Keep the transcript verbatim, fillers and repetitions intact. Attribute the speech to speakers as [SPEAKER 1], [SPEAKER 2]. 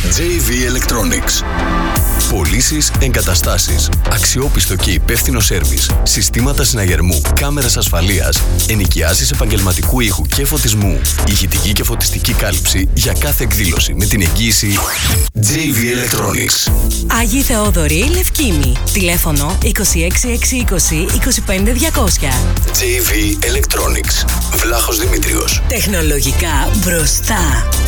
[SPEAKER 1] τζέι βι Electronics. Πωλήσεις, εγκαταστάσεις, αξιόπιστο και υπεύθυνο σέρβις, συστήματα συναγερμού, κάμερες ασφαλείας, ενοικιάσεις επαγγελματικού ήχου και φωτισμού, ηχητική και φωτιστική κάλυψη για κάθε εκδήλωση με την εγγύηση τζέι βι Electronics.
[SPEAKER 2] Άγιοι Θεόδωρη, Λευκήμη. Τηλέφωνο είκοσι έξι εξακόσια είκοσι είκοσι πέντε διακόσια.
[SPEAKER 1] τζέι βι Electronics. Βλάχος Δημήτριος.
[SPEAKER 2] Τεχνολογικά μπροστά.